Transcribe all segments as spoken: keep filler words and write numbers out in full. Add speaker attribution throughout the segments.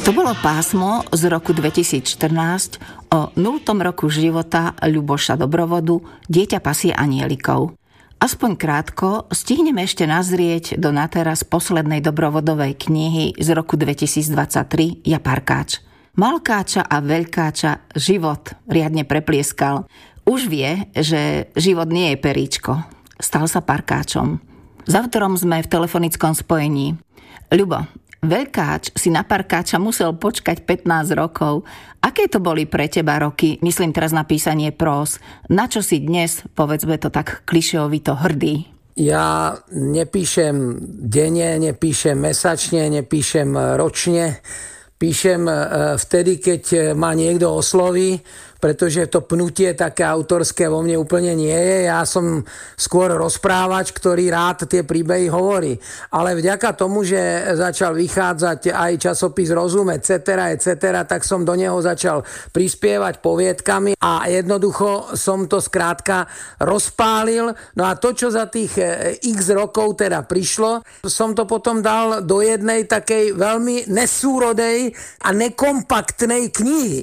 Speaker 1: To bolo pásmo z roku dvetisícštrnásť o nultom roku života Ľuboša Dobrovodu, dieťa pasie anielikov. Aspoň krátko stihneme ešte nazrieť do nateraz poslednej Dobrovodovej knihy z roku dvetisícdvadsaťtri Ja parkáč. Malkáča a veľkáča život riadne preplieskal. Už vie, že život nie je períčko. Stal sa parkáčom. S autorom sme v telefonickom spojení. Ľubo, veľkáč si na parkáča musel počkať pätnásť rokov. Aké to boli pre teba roky, myslím teraz na písanie prós? Na čo si dnes, povedzme to tak klišeovito, hrdý?
Speaker 2: Ja nepíšem denne, nepíšem mesačne, nepíšem ročne. Píšem vtedy, keď ma niekto osloví, pretože to pnutie také autorské vo mne úplne nie je. Ja som skôr rozprávač, ktorý rád tie príbehy hovorí. Ale vďaka tomu, že začal vychádzať aj časopis Rozum, et cetera, et cetera, tak som do neho začal prispievať poviedkami a jednoducho som to skrátka rozpálil. No a to, čo za tých x rokov teda prišlo, som to potom dal do jednej takej veľmi nesúrodej a nekompaktnej knihy.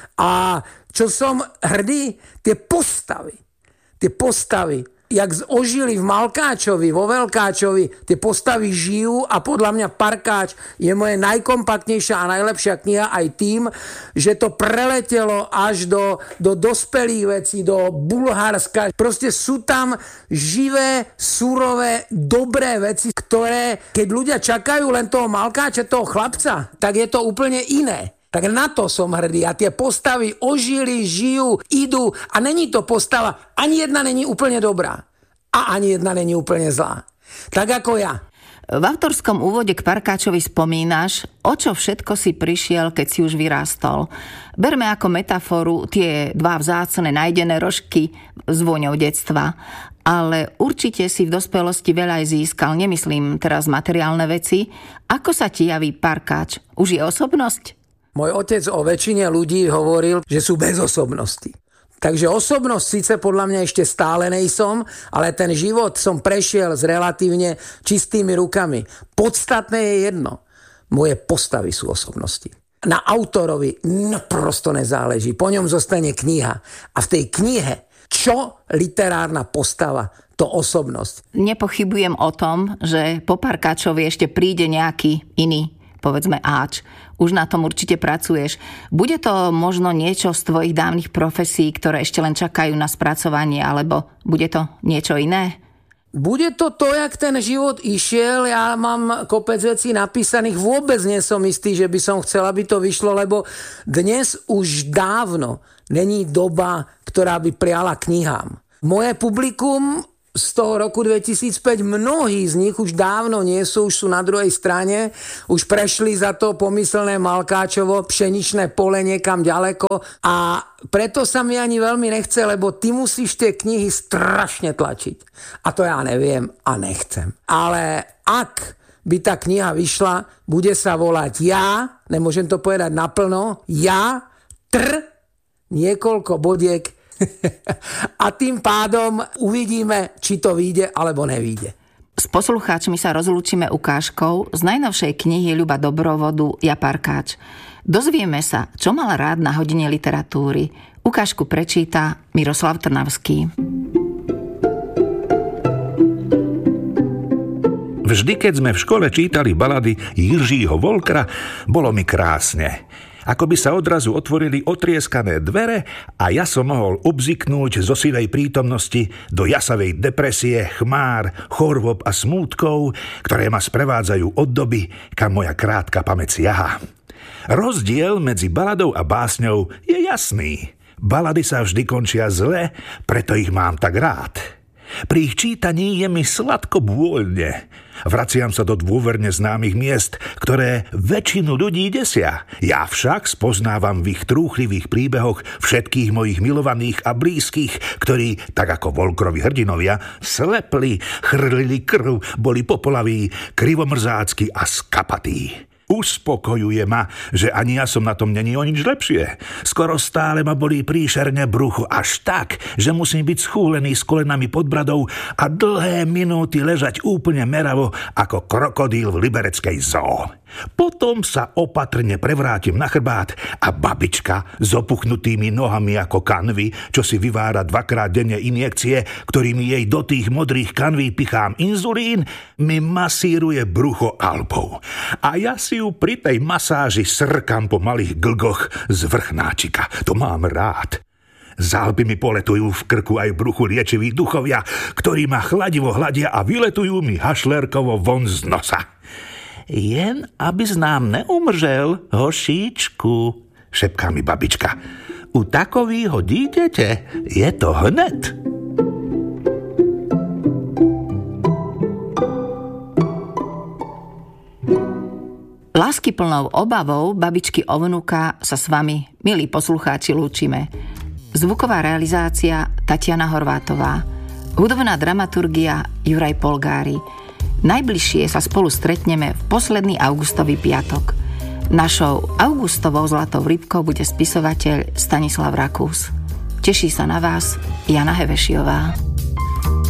Speaker 2: A čo som hrdý, tie postavy, tie postavy, jak ožili v Malkáčovi, vo Veľkáčovi, tie postavy žijú a podľa mňa Parkáč je moje najkompaktnejšia a najlepšia kniha aj tým, že to preletelo až do, do dospelých vecí, do Bulharska. Proste sú tam živé, surové, dobré veci, ktoré, keď ľudia čakajú len toho Malkáča, toho chlapca, tak je to úplne iné. Tak na to som hrdý a tie postavy ožili, žijú, idú a není to postava, ani jedna není úplne dobrá a ani jedna není úplne zlá. Tak ako ja.
Speaker 1: V autorskom úvode k Parkáčovi spomínaš, o čo všetko si prišiel, keď si už vyrástol. Berme ako metaforu tie dva vzácne nájdené rožky s vôňou detstva. Ale určite si v dospelosti veľa aj získal, nemyslím teraz materiálne veci. Ako sa ti javí Parkáč? Už je osobnosť?
Speaker 2: Môj otec o väčšine ľudí hovoril, že sú bez osobnosti. Takže osobnosť síce podľa mňa ešte stále nejsom, ale ten život som prešiel s relatívne čistými rukami. Podstatné je jedno. Moje postavy sú osobnosti. Na autorovi naprosto nezáleží. Po ňom zostane kniha. A v tej knihe, čo literárna postava, to osobnosť.
Speaker 1: Nepochybujem o tom, že po Parkáčovi ešte príde nejaký iný, povedzme áč. Už na tom určite pracuješ. Bude to možno niečo z tvojich dávnych profesí, ktoré ešte len čakajú na spracovanie, alebo bude to niečo iné?
Speaker 2: Bude to to, jak ten život išiel. Ja mám kopec vecí napísaných. Vôbec nie som istý, že by som chcel, aby to vyšlo, lebo dnes už dávno není doba, ktorá by priala knihám. Moje publikum z toho roku dvetisícpäť, mnohí z nich už dávno nie sú, už sú na druhej strane, už prešli za to pomyselné Malkáčovo pšeničné pole niekam ďaleko a preto sa mi ani veľmi nechce, lebo ty musíš tie knihy strašne tlačiť. A to ja neviem a nechcem. Ale ak by tá kniha vyšla, bude sa volať Ja, nemôžem to povedať naplno, Ja, tr, niekoľko bodiek, a tým pádom uvidíme, či to vyjde alebo nevyjde.
Speaker 1: S poslucháčmi sa rozlúčime ukážkou z najnovšej knihy Ľuba Dobrovodu Ja parkáč. Dozvieme sa, čo mal rád na hodine literatúry. Ukážku prečíta Miroslav Trnavský.
Speaker 3: Vždy, keď sme v škole čítali balady Jiřího Wolkera, bolo mi krásne. Ako by sa odrazu otvorili otrieskané dvere a ja som mohol obziknúť zo sivej prítomnosti do jasavej depresie, chmár, chorôb a smútkov, ktoré ma sprevádzajú od doby, kam moja krátka pamäť siaha. Rozdiel medzi baladou a básňou je jasný. Balady sa vždy končia zle, preto ich mám tak rád. Pri ich čítaní je mi sladko bôľne. Vraciam sa do dôverne známych miest, ktoré väčšinu ľudí desia. Ja však spoznávam v ich trúchlivých príbehoch všetkých mojich milovaných a blízkych, ktorí, tak ako Wolkerovi hrdinovia, slepli, chrlili krv, boli popolaví, krivomrzácky a skapatí. Uspokojuje ma, že ani ja som na tom není o nič lepšie. Skoro stále ma bolí príšerne brucho až tak, že musím byť schúlený s kolenami pod bradou a dlhé minúty ležať úplne meravo ako krokodíl v libereckej zoo. Potom sa opatrne prevrátim na chrbát a babička s opuchnutými nohami ako kanvy, čo si vyvára dvakrát denne injekcie, ktorými jej do tých modrých kanví pichám inzulín, mi masíruje brucho albou. A ja si ju pri tej masáži srkam po malých glgoch z vrchnáčika. To mám rád. Zálby mi poletujú v krku aj v bruchu liečiví duchovia, ktorí ma chladivo hľadia a vyletujú mi hašlerkovo von z nosa. Jen aby z nám neumržel, hošíčku, šepká mi babička. U takovýho dítěte je to hned.
Speaker 1: Láskyplnou obavou babičky o vnuka sa s vami, milí poslucháči, lúčime. Zvuková realizácia Tatiana Horvátová. Hudobná dramaturgia Juraj Polgári. Najbližšie sa spolu stretneme v posledný augustový piatok. Našou augustovou zlatou rybkou bude spisovateľ Stanislav Rakús. Teší sa na vás Jana Hevešiová.